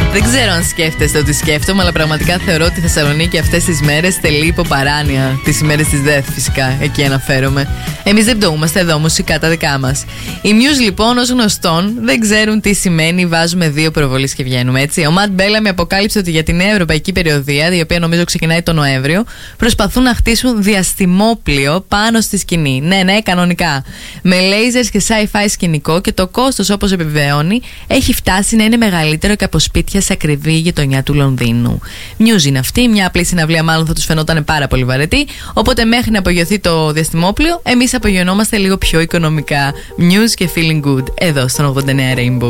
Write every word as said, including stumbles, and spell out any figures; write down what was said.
Δεν ξέρω αν σκέφτεστε ότι σκέφτομαι, αλλά πραγματικά θεωρώ ότι η Θεσσαλονίκη αυτές τις μέρες τελεί υπό παράνοια. Τις ημέρες της ΔΕΘ, φυσικά, εκεί αναφέρομαι. Εμείς δεν πτωούμαστε εδώ, μουσικά τα δικά μας. Οι Muse, λοιπόν, ως γνωστόν, δεν ξέρουν τι σημαίνει βάζουμε δύο προβολής και βγαίνουμε, έτσι. Ο Ματ Μπέλαμι αποκάλυψε ότι για τη νέα ευρωπαϊκή περιοδία, η οποία νομίζω ξεκινάει τον Νοέμβριο, προσπαθούν να χτίσουν διαστημόπλιο πάνω στη σκηνή. Ναι, ναι, κανονικά. Με lasers και sci-fi σκηνικό, και το κόστος, όπως επιβεβαιώνει, έχει φτάσει να είναι μεγαλύτερο και από σπίτια σε ακριβή γειτονιά του Λονδίνου. Muse είναι αυτή, μια απλή συναυλία μάλλον θα τους φαινόταν πάρα πολύ βαρετή. Οπότε μέχρι να απογειωθεί το διαστημόπλιο, εμείς απογειωνόμαστε λίγο πιο οικονομικά. Muse και Feeling Good, εδώ στον ογδόντα εννέα Rainbow.